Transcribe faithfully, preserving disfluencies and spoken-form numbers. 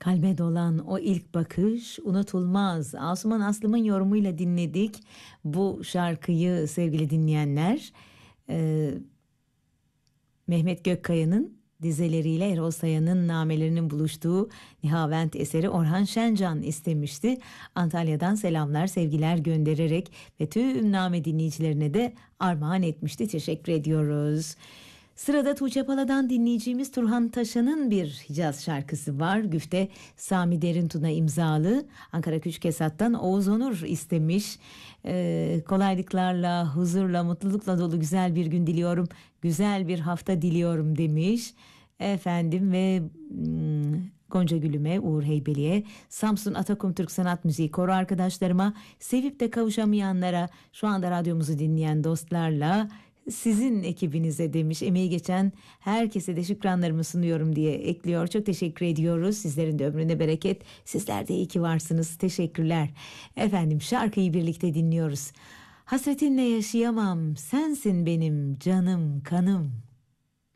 Kalbe dolan o ilk bakış unutulmaz. Asuman Aslım'ın yorumuyla dinledik bu şarkıyı sevgili dinleyenler. Ee, Mehmet Gökkaya'nın dizeleriyle Erol Saya'nın namelerinin buluştuğu Nihavent eseri Orhan Şencan istemişti. Antalya'dan selamlar, sevgiler göndererek ve tüm name dinleyicilerine de armağan etmişti. Teşekkür ediyoruz. Sırada Tuğçe Pala'dan dinleyeceğimiz Turhan Taşan'ın bir Hicaz şarkısı var. Güfte Sami Derintuna imzalı. Ankara Küçükesat'tan Oğuz Onur istemiş. Ee, kolaylıklarla, huzurla, mutlulukla dolu güzel bir gün diliyorum. Güzel bir hafta diliyorum demiş. Efendim ve hmm, Gonca Gülüme, Uğur Heybeli'ye, Samsun Atakum Türk Sanat Müziği Koro arkadaşlarıma, sevip de kavuşamayanlara, şu anda radyomuzu dinleyen dostlarla, sizin ekibinize demiş, emeği geçen herkese de şükranlarımı sunuyorum diye ekliyor. Çok teşekkür ediyoruz. Sizlerin de ömrüne bereket. Sizler de iyi ki varsınız. Teşekkürler. Efendim şarkıyı birlikte dinliyoruz. Hasretinle yaşayamam. Sensin benim canım kanım.